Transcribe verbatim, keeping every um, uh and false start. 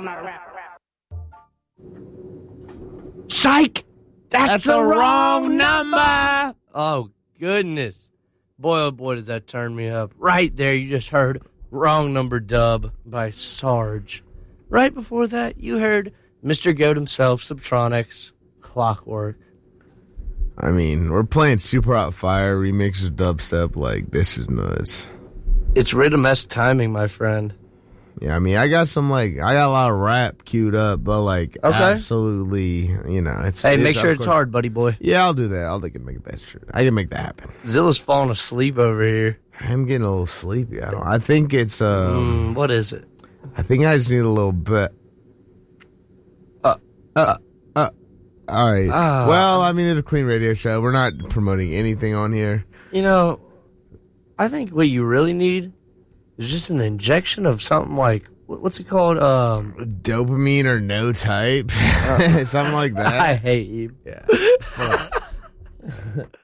I'm not a rapper. Psych! That's, That's the a wrong wrong number! Oh, goodness. Boy, oh boy, does that turn me up. Right there, you just heard Wrong Number Dub by Sarge. Right before that, you heard Mister Goat himself, Subtronics, Clockwork. I mean, we're playing Super Hot Fire remix of dubstep. Like, this is nuts. It's rhythm-esque timing, my friend. Yeah, I mean, I got some, like, I got a lot of rap queued up, but, like, Okay. absolutely, you know, it's... Hey, it's, make sure of it's course- hard, buddy boy. Yeah, I'll do that. I'll make it make that sure. I can make that happen. Zilla's falling asleep over here. I'm getting a little sleepy. I don't. I think it's. Um, Mm, what is it? I think I just need a little bit. Uh, Uh. Uh. All right. Ah. Well, I mean, it's a clean radio show. We're not promoting anything on here. You know, I think what you really need is just an injection of something like, what- what's it called? Um, Dopamine or no type, something like that. I hate you. Yeah.